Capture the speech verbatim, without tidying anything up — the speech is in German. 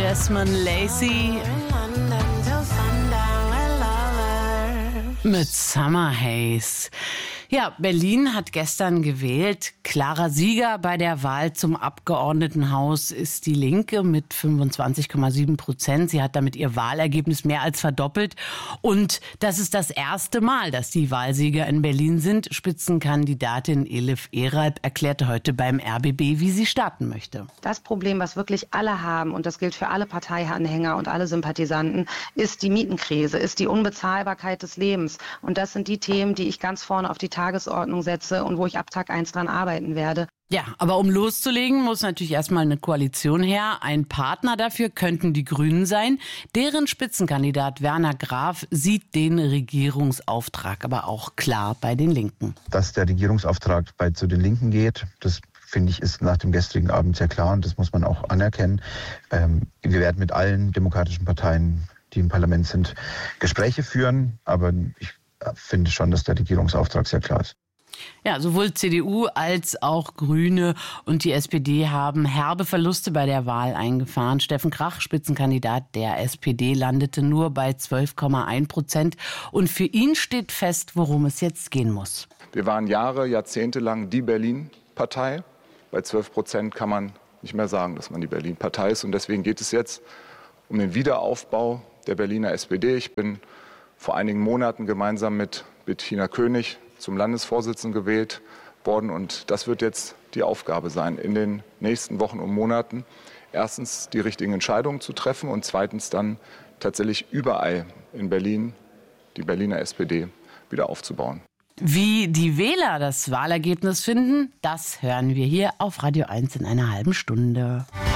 Jasmine Lacey mit Summer Haze. Ja, Berlin hat gestern gewählt. Klarer Sieger bei der Wahl zum Abgeordnetenhaus ist die Linke mit fünfundzwanzig Komma sieben Prozent. Sie hat damit ihr Wahlergebnis mehr als verdoppelt. Und das ist das erste Mal, dass die Wahlsieger in Berlin sind. Spitzenkandidatin Elif Eralp erklärte heute beim R B B, wie sie starten möchte. Das Problem, was wirklich alle haben, und das gilt für alle Parteianhänger und alle Sympathisanten, ist die Mietenkrise, ist die Unbezahlbarkeit des Lebens. Und das sind die Themen, die ich ganz vorne auf die Tagesordnung setze und wo ich ab Tag eins dran arbeiten werde. Ja, aber um loszulegen, muss natürlich erstmal eine Koalition her. Ein Partner dafür könnten die Grünen sein. Deren Spitzenkandidat Werner Graf sieht den Regierungsauftrag aber auch klar bei den Linken. Dass der Regierungsauftrag bei zu den Linken geht, das finde ich, ist nach dem gestrigen Abend sehr klar und das muss man auch anerkennen. Ähm, wir werden mit allen demokratischen Parteien, die im Parlament sind, Gespräche führen, aber ich finde schon, dass der Regierungsauftrag sehr klar ist. Ja, sowohl C D U als auch Grüne und die S P D haben herbe Verluste bei der Wahl eingefahren. Steffen Krach, Spitzenkandidat der S P D, landete nur bei zwölf Komma eins Prozent. Und für ihn steht fest, worum es jetzt gehen muss. Wir waren Jahre, Jahrzehnte lang die Berlin-Partei. Bei zwölf Prozent kann man nicht mehr sagen, dass man die Berlin-Partei ist. Und deswegen geht es jetzt um den Wiederaufbau der Berliner S P D. Ich bin vor einigen Monaten gemeinsam mit Bettina König zum Landesvorsitzenden gewählt worden. Und das wird jetzt die Aufgabe sein, in den nächsten Wochen und Monaten erstens die richtigen Entscheidungen zu treffen und zweitens dann tatsächlich überall in Berlin die Berliner S P D wieder aufzubauen. Wie die Wähler das Wahlergebnis finden, das hören wir hier auf Radio eins in einer halben Stunde.